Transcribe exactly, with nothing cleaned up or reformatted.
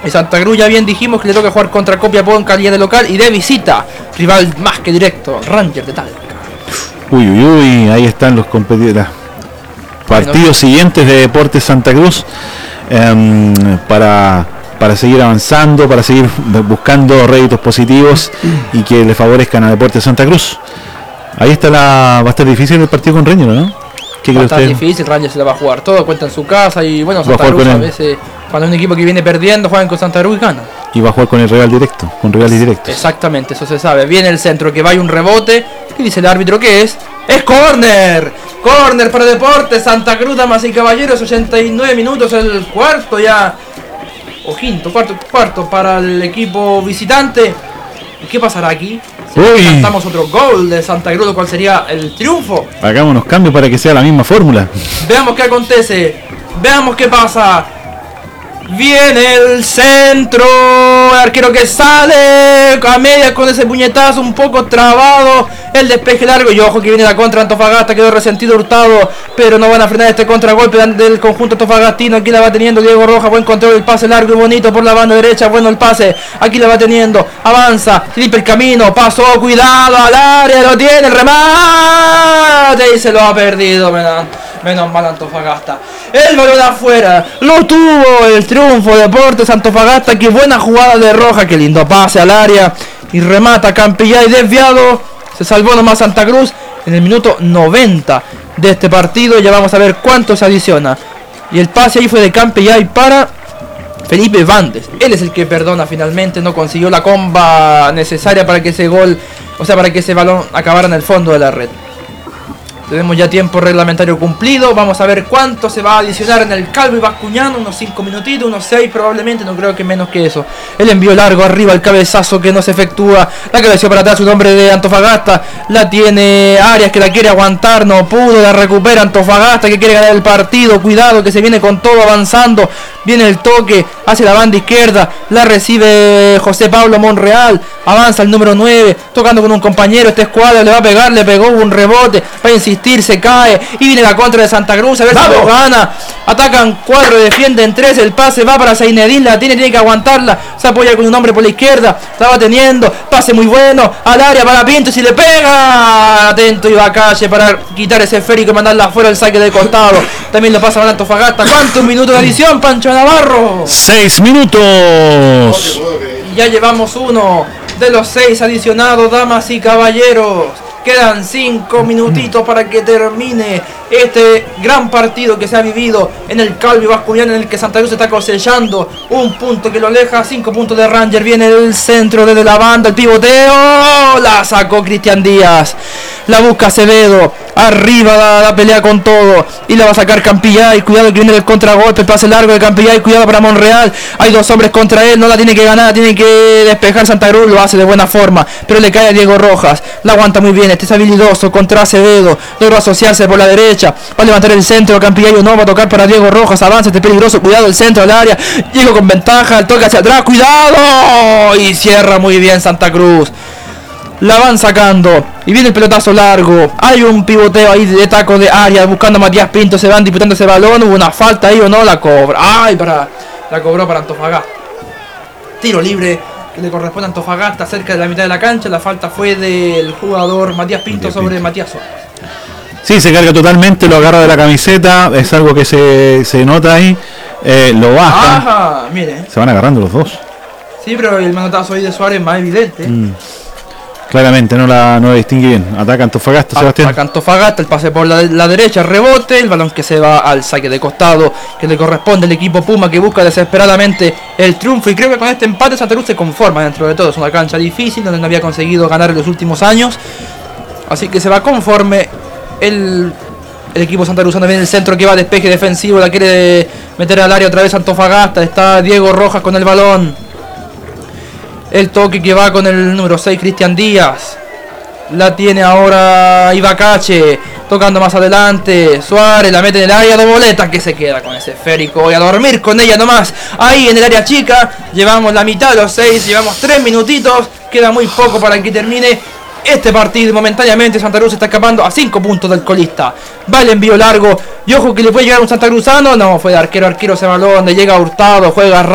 Y Santa Cruz, ya bien dijimos que le toca jugar contra Copiapó en calidad de local y de visita. Rival más que directo, Ranger de Talca. Uy, uy, uy, ahí están los competidores. Partidos bueno, siguientes de Deportes Santa Cruz eh, para, para seguir avanzando, para seguir buscando réditos positivos y que le favorezcan a Deportes Santa Cruz. Ahí está la. Va a estar difícil el partido con Ranger, ¿no? ¿Qué cree usted? Va a estar difícil, Ranger se la va a jugar todo, cuenta en su casa y bueno, Santa Cruz a veces, cuando es un equipo que viene perdiendo, juegan con Santa Cruz y gana. Y va a jugar con el rival directo, con rivales directos. Exactamente, eso se sabe. Viene el centro que va y un rebote. ¿Qué dice el árbitro que es? ¡Es córner! ¡Córner para Deportes Santa Cruz, damas y caballeros! ochenta y nueve minutos, el cuarto ya. O quinto, cuarto, cuarto para el equipo visitante. ¿Y qué pasará aquí? Si cantamos otro gol de Santa Cruz, ¿cuál sería el triunfo? Hagámonos cambios para que sea la misma fórmula. Veamos qué acontece. Veamos qué pasa. Viene el centro, el arquero que sale a media con ese puñetazo un poco trabado, el despeje largo y ojo que viene la contra Antofagasta, quedó resentido Hurtado, pero no van a frenar este contragolpe del conjunto antofagastino. Aquí la va teniendo Diego Rojas, buen control, el pase largo y bonito por la banda derecha, bueno el pase, aquí la va teniendo, avanza, limpia el camino, pasó, cuidado al área, lo tiene, el remate y se lo ha perdido, menos, menos mal Antofagasta. El balón afuera, lo tuvo el triunfo de Deportes Antofagasta, qué buena jugada de Rojas, qué lindo pase al área y remata Campillay desviado, se salvó nomás Santa Cruz en el minuto noventa de este partido. Ya vamos a ver cuánto se adiciona y el pase ahí fue de Campillay para Felipe Vandes, él es el que perdona finalmente, no consiguió la comba necesaria para que ese gol, o sea para que ese balón acabara en el fondo de la red. Tenemos ya tiempo reglamentario cumplido. Vamos a ver cuánto se va a adicionar en el Calvo y Bascuñano. Unos cinco minutitos, unos seis probablemente. No creo que menos que eso. El envío largo arriba, el cabezazo que no se efectúa. La cabeza para atrás, un hombre de Antofagasta. La tiene Arias que la quiere aguantar. No pudo, la recupera Antofagasta que quiere ganar el partido. Cuidado que se viene con todo avanzando. Viene el toque hacia la banda izquierda. La recibe José Pablo Monreal. Avanza el número nueve. Tocando con un compañero. Esta escuadra le va a pegar. Le pegó un rebote. Va a insistir. Se cae. Y viene la contra de Santa Cruz. A ver ¡vamos! Si lo gana. Atacan cuatro. Defienden tres. El pase va para Zainedín. La tiene. Tiene que aguantarla. Se apoya con un hombre por la izquierda. La va teniendo. Pase muy bueno. Al área para Pinto. Y si le pega. Atento Ibacache para quitar ese esférico y mandarla afuera el saque de costado. También lo pasa para Antofagasta. ¿Cuántos minutos de adición, Pancho Navarro? Seis minutos. Ya llevamos uno de los seis adicionados, damas y caballeros. Quedan cinco minutitos para que termine este gran partido que se ha vivido en el Calvo y Bascuñán, en el que Santa Cruz está cosechando un punto que lo aleja. Cinco puntos de Ranger. Viene el centro desde la banda, el pivoteo. La sacó Cristian Díaz. La busca Acevedo. Arriba la, la pelea con todo. Y la va a sacar Campillay. Cuidado que viene el contragolpe. El pase largo de Campillay. Cuidado para Monreal. Hay dos hombres contra él. No la tiene que ganar. Tiene que despejar Santa Cruz. Lo hace de buena forma. Pero le cae a Diego Rojas. La aguanta muy bien. Este es habilidoso contra Acevedo. Logra asociarse por la derecha. Va a levantar el centro. Campillay no va a tocar para Diego Rojas. Avanza. Este peligroso. Cuidado el centro al área. Diego con ventaja. El toque hacia atrás. Cuidado. Y cierra muy bien Santa Cruz. La van sacando. Y viene el pelotazo largo. Hay un pivoteo ahí de taco de área. Buscando a Matías Pinto. Se van disputando ese balón. Hubo una falta ahí o no. La cobra. Ay, para. La cobró para Antofagasta. Tiro libre que le corresponde a Antofagasta cerca de la mitad de la cancha. La falta fue del jugador Matías Pinto Matías sobre Pinto. Matías Soto. Sí, se carga totalmente. Lo agarra de la camiseta. Es algo que se, se nota ahí. Eh, lo baja. Ajá, mire. Se van agarrando los dos. Sí, pero el manotazo ahí de Suárez es más evidente. Mm. Claramente, no la, no la distingue bien. Ataca Antofagasta, Sebastián. Ataca Antofagasta, el pase por la, la derecha, rebote, el balón que se va al saque de costado, que le corresponde al equipo Puma, que busca desesperadamente el triunfo. Y creo que con este empate Santa Cruz se conforma dentro de todo. Es una cancha difícil, donde no había conseguido ganar en los últimos años. Así que se va conforme el, el equipo santacruzano. Viene el centro que va a despeje defensivo, la quiere meter al área otra vez Antofagasta. Está Diego Rojas con el balón. El toque que va con el número seis, Cristian Díaz. La tiene ahora Ibacache. Tocando más adelante. Suárez la mete en el área de boleta, que se queda con ese esférico. Y a dormir con ella nomás. Ahí en el área chica. Llevamos la mitad de los seis. Llevamos tres minutitos. Queda muy poco para que termine este partido. Momentáneamente Santa Cruz está escapando a cinco puntos del colista. Va el envío largo. Y ojo que le puede llegar un santacruzano. No, fue de arquero a arquero ese balón. Le llega Hurtado. Juega